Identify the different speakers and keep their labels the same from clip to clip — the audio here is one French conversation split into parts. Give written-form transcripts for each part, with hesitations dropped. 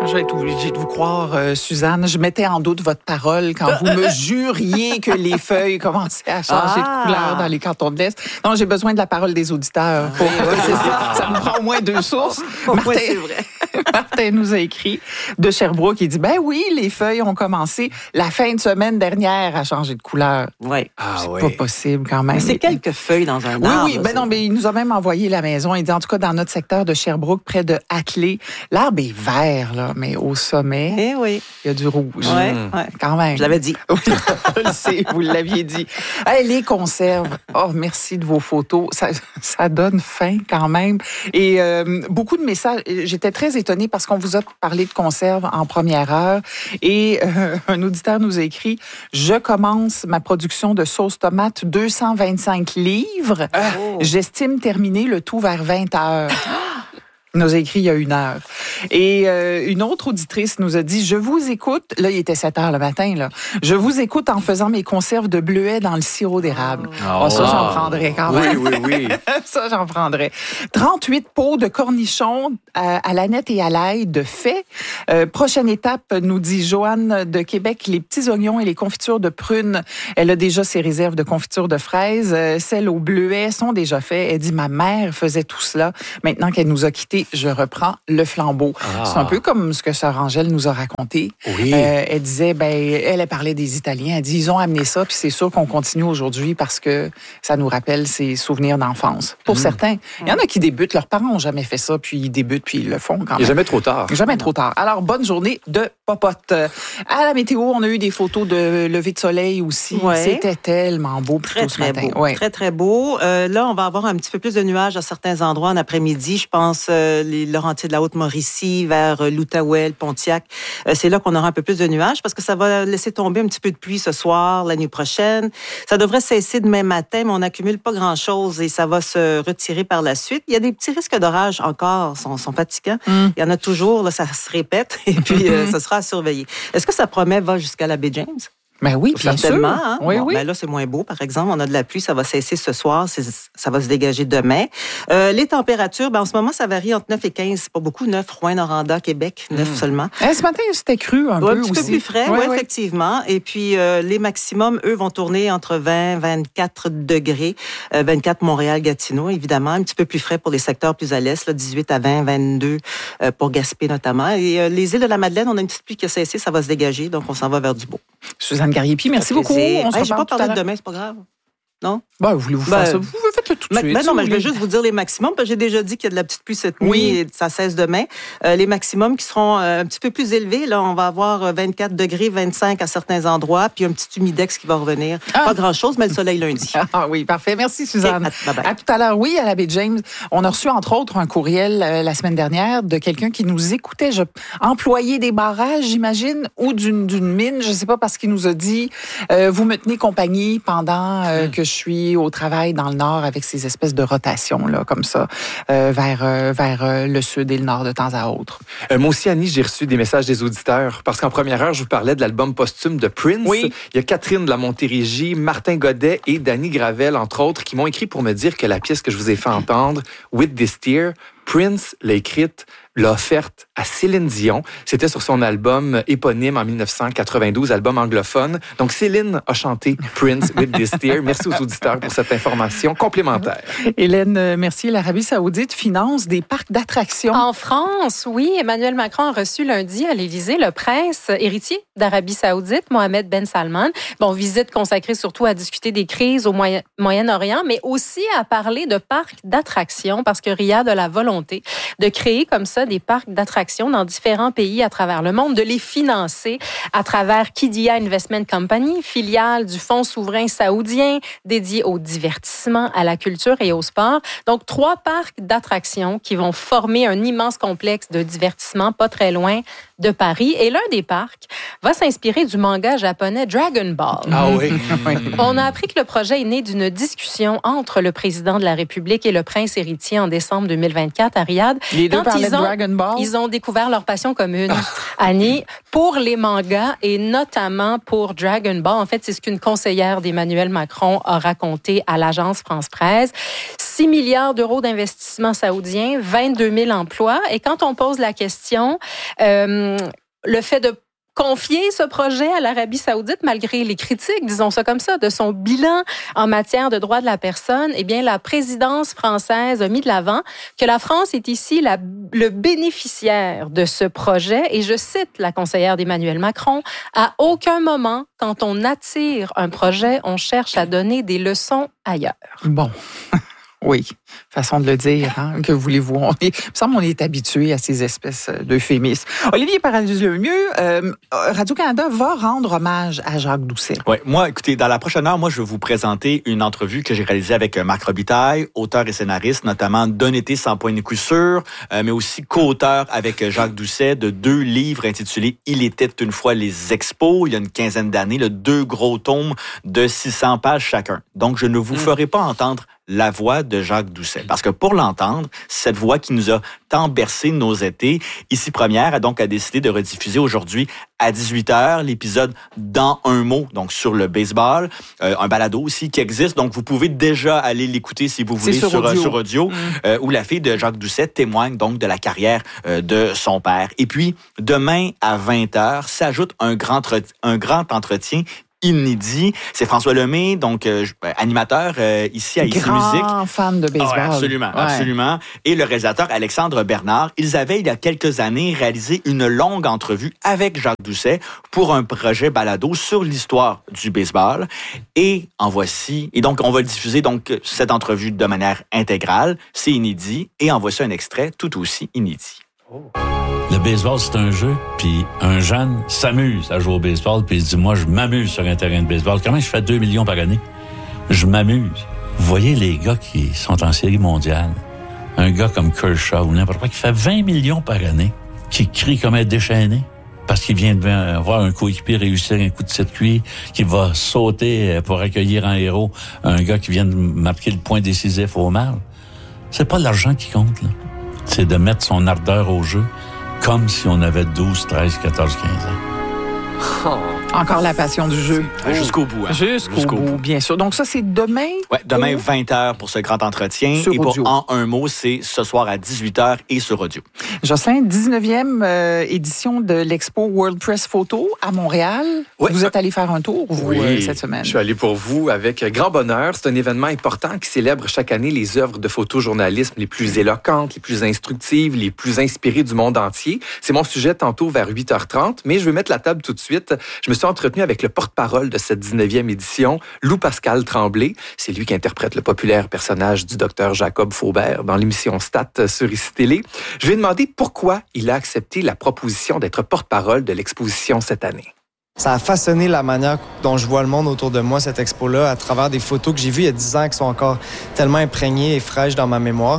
Speaker 1: Je vais être obligée de vous croire, Suzanne. Je mettais en doute votre parole quand vous me juriez que les feuilles commençaient à changer de couleur dans les cantons de l'Est. Non, j'ai besoin de la parole des auditeurs. C'est ça. Ça me prend au moins 2 sources.
Speaker 2: C'est vrai.
Speaker 1: Martin nous a écrit de Sherbrooke. Il dit, ben oui, les feuilles ont commencé la fin de semaine dernière à changer de couleur.
Speaker 2: Oui.
Speaker 1: C'est pas possible quand même.
Speaker 2: Mais c'est quelques feuilles dans un arbre.
Speaker 1: Oui. Ben non, mais il nous a même envoyé la maison. Il dit, en tout cas, dans notre secteur de Sherbrooke, près de Hackley, l'arbre est vert, là, mais au sommet, il y a du rouge.
Speaker 2: Oui.
Speaker 1: Quand même.
Speaker 2: Je l'avais dit.
Speaker 1: Je le sais, vous l'aviez dit. Hey, les conserves. Oh, merci de vos photos. Ça donne faim quand même. Et beaucoup de messages. J'étais très étonnée parce qu'on vous a parlé de conserves en première heure. Et un auditeur nous a écrit, je commence ma production de sauce tomate 225 livres. J'estime terminer le tout vers 20 heures. Il nous a écrit il y a 1 heure. Et une autre auditrice nous a dit, je vous écoute, là il était 7 heures le matin, là. Je vous écoute en faisant mes conserves de bleuets dans le sirop d'érable. Ça, j'en prendrais quand même.
Speaker 3: Oui.
Speaker 1: Ça, j'en prendrais. 38 pots de cornichons à l'aneth et à l'ail de fait. Prochaine étape, nous dit Joanne de Québec, les petits oignons et les confitures de prunes. Elle a déjà ses réserves de confitures de fraises. Celles au bleuet sont déjà faites. Elle dit, ma mère faisait tout cela. Maintenant qu'elle nous a quittés, je reprends le flambeau. C'est un peu comme ce que Sœur Angèle nous a raconté.
Speaker 3: Oui.
Speaker 1: Elle disait, elle parlait des Italiens. Elle dit, ils ont amené ça, puis c'est sûr qu'on continue aujourd'hui parce que ça nous rappelle ses souvenirs d'enfance. Pour certains, il y en a qui débutent. Leurs parents n'ont jamais fait ça, puis ils débutent, puis ils le font quand même.
Speaker 3: Il n'est jamais trop tard.
Speaker 1: Jamais trop tard. Alors, bonne journée de popote. À la météo, on a eu des photos de lever de soleil aussi.
Speaker 2: Ouais.
Speaker 1: C'était tellement beau plutôt ce matin.
Speaker 2: Beau. Très, très beau. Là, on va avoir un petit peu plus de nuages à certains endroits en après-midi. Je pense les Laurentides de la Haute-Mauricie, vers l'Outaouais, le Pontiac. C'est là qu'on aura un peu plus de nuages parce que ça va laisser tomber un petit peu de pluie ce soir, la nuit prochaine. Ça devrait cesser demain matin, mais on n'accumule pas grand-chose et ça va se retirer par la suite. Il y a des petits risques d'orage encore, sont fatigants. Il y en a toujours, là, ça se répète et puis ça sera à surveiller. Est-ce que ça promet va jusqu'à la baie James?
Speaker 1: Ben oui, bien
Speaker 2: certainement.
Speaker 1: sûr.
Speaker 2: Hein?
Speaker 1: Oui.
Speaker 2: Ben là, c'est moins beau, par exemple. On a de la pluie, ça va cesser ce soir, ça va se dégager demain. Les températures, en ce moment, ça varie entre 9 et 15. C'est pas beaucoup, 9, Rouen, Noranda, Québec, 9 seulement.
Speaker 1: Ce matin, c'était cru un peu
Speaker 2: Un petit
Speaker 1: aussi.
Speaker 2: peu plus frais, oui, effectivement. Et puis, les maximums, eux, vont tourner entre 20 24 degrés. 24 Montréal-Gatineau, évidemment. Un petit peu plus frais pour les secteurs plus à l'est, là, 18 à 20, 22 pour Gaspé notamment. Et les îles de la Madeleine, on a une petite pluie qui a cessé, ça va se dégager, donc on s'en va vers du beau.
Speaker 1: Suzanne Gariepi, merci beaucoup. On se
Speaker 2: j'ai pas
Speaker 1: reparle tout à
Speaker 2: parlé de
Speaker 1: l'heure.
Speaker 2: demain, c'est pas grave. Non?
Speaker 1: Voulez-vous faire ça? Vous faites-le tout de suite.
Speaker 2: Non, mais je vais juste vous dire les maximums, parce que j'ai déjà dit qu'il y a de la petite pluie cette nuit et ça cesse demain. Les maximums qui seront un petit peu plus élevés, là, on va avoir 24 degrés, 25 à certains endroits, puis un petit humidex qui va revenir. Pas grand-chose, mais le soleil lundi.
Speaker 1: Ah oui, parfait. Merci, Suzanne.
Speaker 2: Okay,
Speaker 1: à tout à l'heure. Oui, à la baie James, on a reçu, entre autres, un courriel la semaine dernière de quelqu'un qui nous écoutait, employé des barrages, j'imagine, ou d'une mine, je ne sais pas, parce qu'il nous a dit, vous me tenez compagnie pendant que je suis au travail dans le nord avec ces espèces de rotations, là, comme ça, vers le sud et le nord de temps à autre.
Speaker 3: Moi aussi, Annie, j'ai reçu des messages des auditeurs parce qu'en première heure, je vous parlais de l'album posthume de Prince.
Speaker 1: Oui.
Speaker 3: Il y a Catherine de la Montérégie, Martin Godet et Danny Gravel, entre autres, qui m'ont écrit pour me dire que la pièce que je vous ai fait entendre, With This Tear, Prince l'a écrite, l'a offerte à Céline Dion. C'était sur son album éponyme en 1992, album anglophone. Donc, Céline a chanté Prince with This Tear. Merci aux auditeurs pour cette information complémentaire.
Speaker 1: Hélène Mercier, l'Arabie Saoudite finance des parcs d'attractions.
Speaker 4: En France, oui. Emmanuel Macron a reçu lundi à l'Élysée le prince héritier d'Arabie Saoudite, Mohamed Ben Salman. Visite consacrée surtout à discuter des crises au Moyen-Orient, mais aussi à parler de parcs d'attractions parce que Riyad a la volonté de créer comme ça des parcs d'attractions dans différents pays à travers le monde, de les financer à travers Qiddiya Investment Company, filiale du Fonds souverain saoudien dédié au divertissement, à la culture et au sport. Donc, 3 parcs d'attractions qui vont former un immense complexe de divertissement pas très loin de Paris. Et l'un des parcs va s'inspirer du manga japonais Dragon Ball.
Speaker 3: Ah oui.
Speaker 4: On a appris que le projet est né d'une discussion entre le président de la République et le prince héritier en décembre 2024 2004 à Riyad.
Speaker 1: Les deux parlaient de Dragon Ball.
Speaker 4: Ils ont découvert leur passion commune, Annie, pour les mangas et notamment pour Dragon Ball. En fait, c'est ce qu'une conseillère d'Emmanuel Macron a raconté à l'agence France-Presse. 6 milliards d'euros d'investissement saoudien, 22 000 emplois. Et quand on pose la question, le fait de confier ce projet à l'Arabie saoudite, malgré les critiques, disons ça comme ça, de son bilan en matière de droits de la personne, eh bien, la présidence française a mis de l'avant que la France est ici le bénéficiaire de ce projet. Et je cite la conseillère d'Emmanuel Macron, « À aucun moment, quand on attire un projet, on cherche à donner des leçons ailleurs. »
Speaker 1: Bon. Oui, façon de le dire. Hein? Que voulez-vous? Il me semble qu'on est habitué à ces espèces d'euphémismes. Olivier Paradis-Lemieux, Radio-Canada va rendre hommage à Jacques Doucet.
Speaker 5: Oui, moi, écoutez, dans la prochaine heure, je vais vous présenter une entrevue que j'ai réalisée avec Marc Robitaille, auteur et scénariste, notamment D'un été sans point de coup sûr, mais aussi co-auteur avec Jacques Doucet de 2 livres intitulés « Il était une fois les expos », il y a une quinzaine d'années, 2 gros tomes de 600 pages chacun. Donc, je ne vous ferai pas entendre la voix de Jacques Doucet. Parce que pour l'entendre, cette voix qui nous a tant bercé nos étés, Ici Première a donc décidé de rediffuser aujourd'hui à 18h l'épisode Dans un mot, donc sur le baseball, un balado aussi qui existe, donc vous pouvez déjà aller l'écouter si vous voulez sur audio, où la fille de Jacques Doucet témoigne donc de la carrière de son père. Et puis, demain à 20h, s'ajoute un grand entretien inédit. C'est François Lemay, donc animateur ici à Ici Musique.
Speaker 1: Grand fan de baseball.
Speaker 5: Absolument, absolument. Et le réalisateur Alexandre Bernard. Ils avaient, il y a quelques années, réalisé une longue entrevue avec Jacques Doucet pour un projet balado sur l'histoire du baseball. Et en voici. Et donc, on va diffuser cette entrevue de manière intégrale. C'est inédit. Et en voici un extrait tout aussi inédit.
Speaker 6: Oh. Le baseball, c'est un jeu, puis un jeune s'amuse à jouer au baseball, puis il se dit, moi, je m'amuse sur un terrain de baseball. Comment je fais 2 millions par année? Je m'amuse. Vous voyez les gars qui sont en série mondiale, un gars comme Kershaw ou n'importe quoi, qui fait 20 millions par année, qui crie comme un déchaîné, parce qu'il vient de voir un coéquipier réussir un coup de circuit, qui va sauter pour accueillir en héros un gars qui vient de marquer le point décisif au marge. C'est pas l'argent qui compte, là. C'est de mettre son ardeur au jeu, comme si on avait 12, 13, 14, 15 ans.
Speaker 1: Oh. Encore la passion du jeu.
Speaker 5: Jusqu'au bout. Hein?
Speaker 1: Jusqu'au bout, bien sûr. Donc ça, c'est demain?
Speaker 5: Oui, demain, 20h pour ce grand entretien.
Speaker 1: Sur
Speaker 5: et
Speaker 1: audio.
Speaker 5: pour En un mot, c'est ce soir à 18h et sur audio.
Speaker 1: Jocelyn, 19e édition de l'Expo World Press Photo à Montréal.
Speaker 3: Oui.
Speaker 1: Vous êtes allé faire un tour, vous, cette semaine?
Speaker 3: Je suis allé pour vous avec grand bonheur. C'est un événement important qui célèbre chaque année les œuvres de photojournalisme les plus éloquentes, les plus instructives, les plus inspirées du monde entier. C'est mon sujet tantôt vers 8h30, mais je vais mettre la table tout de suite. Je me suis entretenu avec le porte-parole de cette 19e édition, Loup-Pascal Tremblay. C'est lui qui interprète le populaire personnage du docteur Jacob Faubert dans l'émission Stat sur ICI Télé. Je lui ai demandé pourquoi il a accepté la proposition d'être porte-parole de l'exposition cette année.
Speaker 7: Ça a façonné la manière dont je vois le monde autour de moi, cette expo-là, à travers des photos que j'ai vues il y a 10 ans qui sont encore tellement imprégnées et fraîches dans ma mémoire.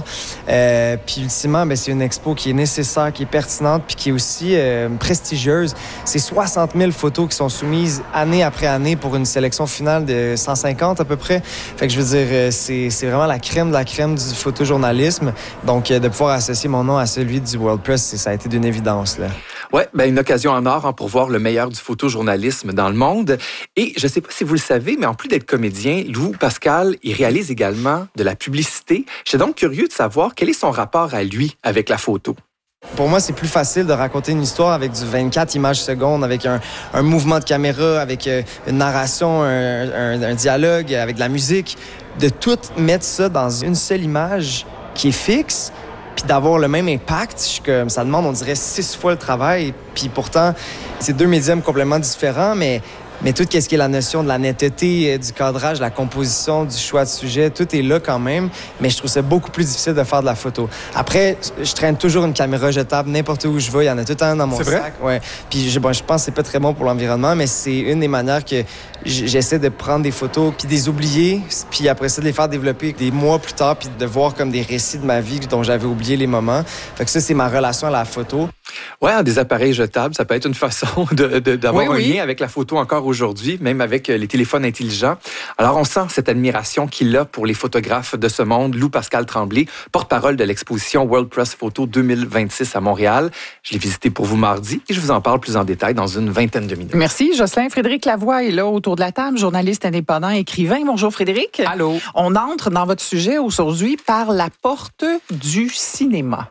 Speaker 7: Puis ultimement, c'est une expo qui est nécessaire, qui est pertinente, puis qui est aussi prestigieuse. C'est 60 000 photos qui sont soumises année après année pour une sélection finale de 150 à peu près. Fait que je veux dire, c'est vraiment la crème de la crème du photojournalisme. Donc, de pouvoir associer mon nom à celui du World Press, ça a été d'une évidence, là.
Speaker 3: Oui, une occasion en or pour voir le meilleur du photojournalisme dans le monde. Et je ne sais pas si vous le savez, mais en plus d'être comédien, Loup-Pascal, il réalise également de la publicité. J'étais donc curieux de savoir quel est son rapport à lui avec la photo.
Speaker 7: Pour moi, c'est plus facile de raconter une histoire avec du 24 images secondes, avec un mouvement de caméra, avec une narration, un dialogue, avec de la musique. De tout mettre ça dans une seule image qui est fixe, puis d'avoir le même impact, ça demande, on dirait, 6 fois le travail. Puis pourtant, c'est 2 médiums complètement différents, mais tout ce qui est la notion de la netteté, du cadrage, de la composition, du choix de sujet, tout est là quand même, mais je trouve ça beaucoup plus difficile de faire de la photo. Après, je traîne toujours une caméra jetable n'importe où je vais, il y en a tout le temps dans mon sac. Ouais. Puis je pense que c'est pas très bon pour l'environnement, mais c'est une des manières que j'essaie de prendre des photos, puis de les oublier, puis après ça, de les faire développer des mois plus tard, puis de voir comme des récits de ma vie dont j'avais oublié les moments. Fait que ça, c'est ma relation à la photo.
Speaker 3: Ouais, des appareils jetables, ça peut être une façon d'avoir un lien avec la photo encore aujourd'hui, même avec les téléphones intelligents. Alors, on sent cette admiration qu'il a pour les photographes de ce monde. Lou Pascal Tremblay, porte-parole de l'exposition World Press Photo 2026 à Montréal. Je l'ai visité pour vous mardi et je vous en parle plus en détail dans une vingtaine de minutes.
Speaker 1: Merci, Jocelyn. Frédéric Lavoie est là autour de la table, journaliste indépendant, écrivain. Bonjour, Frédéric.
Speaker 8: Allô.
Speaker 1: On entre dans votre sujet aujourd'hui par la porte du cinéma.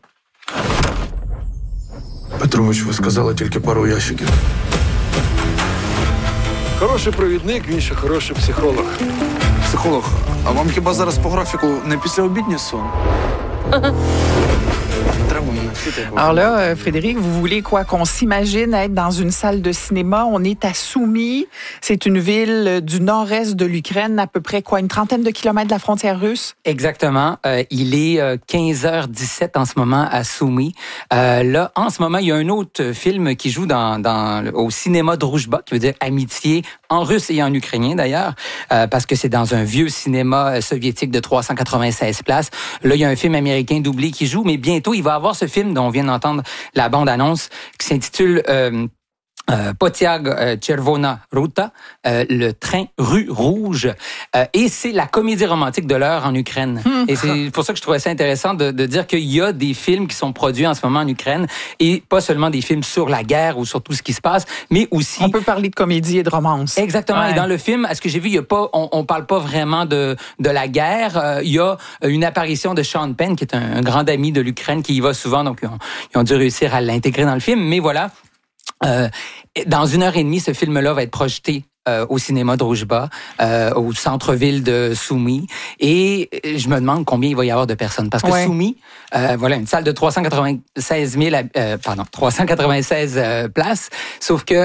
Speaker 9: Петрович, ви сказали тільки пару ящиків. Хороший провідник, він ще хороший психолог. Психолог, а вам хіба зараз по графіку не післяобідній сон?
Speaker 1: Alors là, Frédéric, vous voulez quoi? Qu'on s'imagine être dans une salle de cinéma. On est à Soumy. C'est une ville du nord-est de l'Ukraine, à peu près quoi, une trentaine de kilomètres de la frontière russe?
Speaker 8: Exactement. Il est 15h17 en ce moment à Soumy. Là, en ce moment, il y a un autre film qui joue au cinéma Druzhba, qui veut dire amitié, en russe et en ukrainien d'ailleurs, parce que c'est dans un vieux cinéma soviétique de 396 places. Là, il y a un film américain doublé qui joue, mais bientôt, il va avoir ce film dont on vient d'entendre la bande-annonce qui s'intitule Potiag Chervona Ruta, le train rue rouge. Et c'est la comédie romantique de l'heure en Ukraine. Et c'est pour ça que je trouvais ça intéressant de dire qu'il y a des films qui sont produits en ce moment en Ukraine et pas seulement des films sur la guerre ou sur tout ce qui se passe, mais aussi...
Speaker 1: On peut parler de comédie et de romance.
Speaker 8: Exactement. Ouais. Et dans le film, à ce que j'ai vu, il y a pas, on parle pas vraiment de la guerre. Il y a une apparition de Sean Penn, qui est un grand ami de l'Ukraine, qui y va souvent, donc ils ont dû réussir à l'intégrer dans le film. Mais voilà. Dans 1h30, ce film-là va être projeté au cinéma Druzhba, au centre-ville de Soumy. Et je me demande combien il va y avoir de personnes. Parce que Soumy, voilà, une salle de 396 places. Sauf que